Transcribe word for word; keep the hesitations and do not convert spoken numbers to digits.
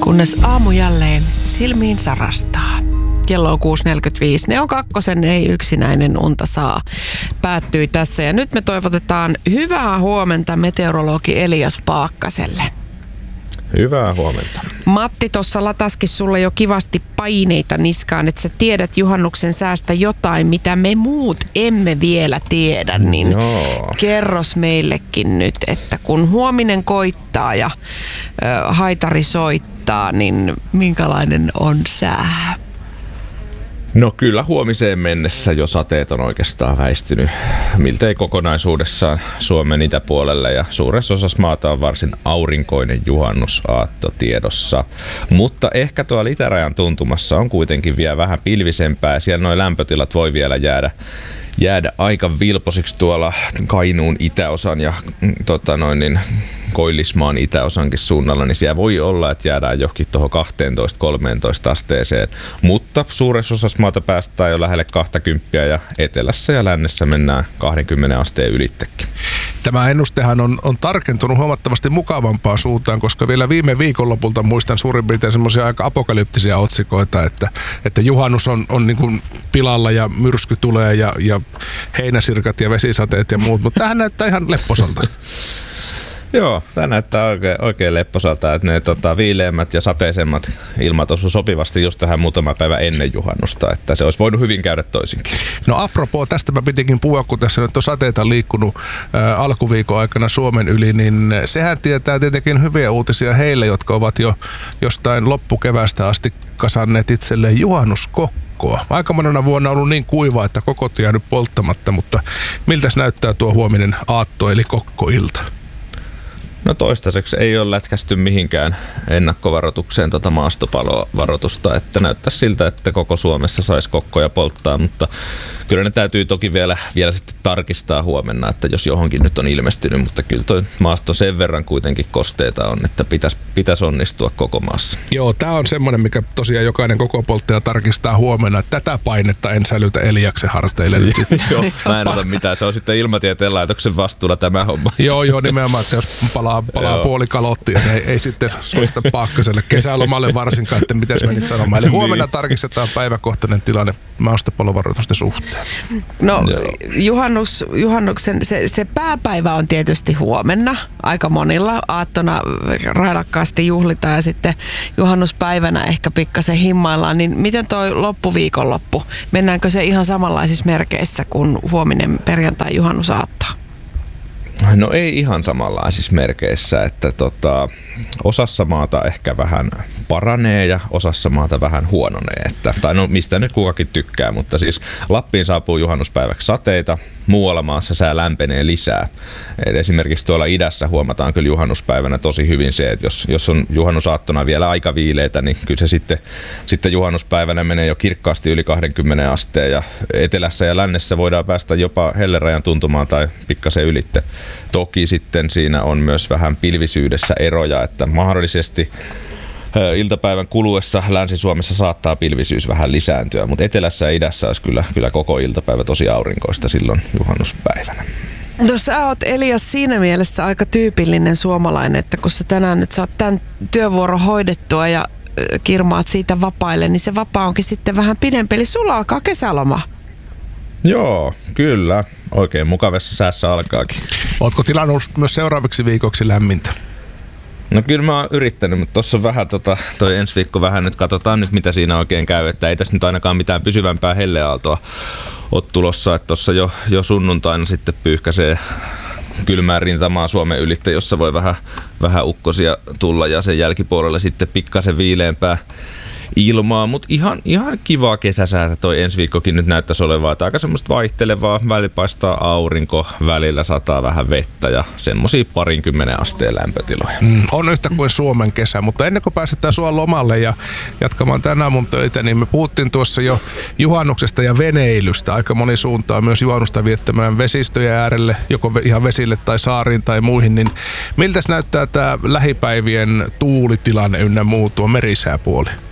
kunnes aamu jälleen silmiin sarastaa. Kello on kuusi neljäkymmentäviisi. Ne on kakkosen, ei yksinäinen unta saa. Päättyi tässä ja nyt me toivotetaan hyvää huomenta meteorologi Elias Paakkaselle. Hyvää huomenta. Matti tuossa lataskin sulle jo kivasti paineita niskaan, että sä tiedät juhannuksen säästä jotain, mitä me muut emme vielä tiedä. Niin Joo. Kerros meillekin nyt, että kun huominen koittaa ja ö, haitari soittaa, niin minkälainen on sää? No kyllä huomiseen mennessä jo sateet on oikeastaan väistynyt miltei kokonaisuudessaan Suomen itäpuolelle ja suuressa osassa maata on varsin aurinkoinen juhannusaatto tiedossa. Mutta ehkä tuolla itärajan tuntumassa on kuitenkin vielä vähän pilvisempää ja siellä nuo lämpötilat voi vielä jäädä jäädä aika vilposiksi tuolla Kainuun itäosan ja tota noin, niin Koillismaan itäosankin suunnalla, niin siellä voi olla, että jäädään johonkin tuohon kaksitoista kolmetoista asteeseen, mutta suuressa osassa maata päästään jo lähelle kaksikymmentä ja etelässä ja lännessä mennään kaksikymmentä asteen ylittekin. Tämä ennustehan on, on tarkentunut huomattavasti mukavampaan suuntaan, koska vielä viime viikonlopulta muistan suurin piirtein semmoisia aika apokalyptisia otsikoita, että, että juhannus on, on niin kuin pilalla ja myrsky tulee ja, ja heinäsirkat ja vesisateet ja muut, mutta tämähän näyttää ihan lepposalta. Joo, tämä näyttää oikein, oikein lepposalta, että ne tota, viileämmät ja sateisemmat ilmat osu sopivasti just tähän muutama päivä ennen juhannusta, että se olisi voinut hyvin käydä toisinkin. No apropos, tästä mä pitikin puhua, kun tässä nyt on sateita liikkunut ä, alkuviikon aikana Suomen yli, niin sehän tietää tietenkin hyviä uutisia heille, jotka ovat jo jostain loppukevästä asti kasanneet itselleen juhannuskokkoa. Aika monena vuonna on ollut niin kuiva, että kokot jäänyt polttamatta, mutta miltäs näyttää tuo huominen aatto eli kokkoilta? No toistaiseksi ei ole lätkästy mihinkään ennakkovaroitukseen tuota maastopalovaroitusta, että näyttäisi siltä, että koko Suomessa saisi kokkoja polttaa, mutta kyllä ne täytyy toki vielä, vielä sitten tarkistaa huomenna, että jos johonkin nyt on ilmestynyt, mutta kyllä tuo maasto sen verran kuitenkin kosteita on, että pitäisi, pitäisi onnistua koko maassa. Joo, tämä on semmoinen, mikä tosiaan jokainen koko polttaja tarkistaa huomenna, että tätä painetta en sälytä Eliaksen harteille nyt sitten. Joo, mä en ota mitään, se on sitten Ilmatieteen laitoksen vastuulla tämä homma. Joo, joo, nimenomaan, että jos palaa, palaa puoli kalottia, niin ei, ei sitten soista Paakkaselle kesälomalle varsinkaan, että mitäs menit sanomaan. Eli huomenna niin tarkistetaan päiväkohtainen tilanne maastopalovaroitusten suhteen. No juhannus, juhannuksen se, se pääpäivä on tietysti huomenna. Aika monilla aattona railakkaasti juhlitaan ja sitten juhannuspäivänä ehkä pikkasen himmaillaan. Niin miten toi loppuviikonloppu? Mennäänkö se ihan samanlaisissa merkeissä kuin huominen perjantai juhannusaatto? No ei ihan samanlaisissa merkeissä, että tota, osassa maata ehkä vähän paranee ja osassa maata vähän huononee. Että, tai no mistä nyt kukakin tykkää, mutta siis Lappiin saapuu juhannuspäiväksi sateita, muualla maassa sää lämpenee lisää. Et esimerkiksi tuolla idässä huomataan kyllä juhannuspäivänä tosi hyvin se, että jos, jos on juhannusaattona vielä aika viileitä, niin kyllä se sitten, sitten juhannuspäivänä menee jo kirkkaasti yli kaksikymmentä asteen ja etelässä ja lännessä voidaan päästä jopa hellerajan tuntumaan tai pikkasen ylitte. Toki sitten siinä on myös vähän pilvisyydessä eroja, että mahdollisesti iltapäivän kuluessa Länsi-Suomessa saattaa pilvisyys vähän lisääntyä, mutta etelässä ja idässä olisi kyllä, kyllä koko iltapäivä tosi aurinkoista silloin juhannuspäivänä. No sä oot Elias siinä mielessä aika tyypillinen suomalainen, että kun sä tänään nyt saat tämän työvuoron hoidettua ja kirmaat siitä vapaille, niin se vapaa onkin sitten vähän pidempi, eli sulla alkaa kesäloma. Joo, kyllä. Oikein mukavassa säässä alkaakin. Ootko tilannut myös seuraaviksi viikoksi lämmintä? No kyllä mä oon yrittänyt, mutta tossa on vähän tota, toi ensi viikko vähän nyt katsotaan nyt mitä siinä oikein käy, että ei tässä nyt ainakaan mitään pysyvämpää helleaaltoa ole tulossa, että tossa jo, jo sunnuntaina sitten pyyhkäisee kylmään rintamaa Suomen ylittä, jossa voi vähän, vähän ukkosia tulla ja sen jälkipuolella sitten pikkasen viileämpää ilmaa, mutta ihan, ihan kivaa kesäsäätä toi ensi viikkokin nyt näyttäisi olevaa, että aika semmoista vaihtelevaa, välillä paistaa aurinko, välillä sataa vähän vettä ja semmosia parinkymmenen asteen lämpötiloja. Mm, on yhtä kuin Suomen kesä, mutta ennen kuin pääsetään sua lomalle ja jatkamaan tänään aamun töitä, niin me puhuttiin tuossa jo juhannuksesta ja veneilystä. Aika moni suuntaa myös juhannusta viettämään vesistöjen äärelle, joko ihan vesille tai saariin tai muihin, niin miltäs näyttää tämä lähipäivien tuulitilanne ynnä muu tuo merisääpuoli?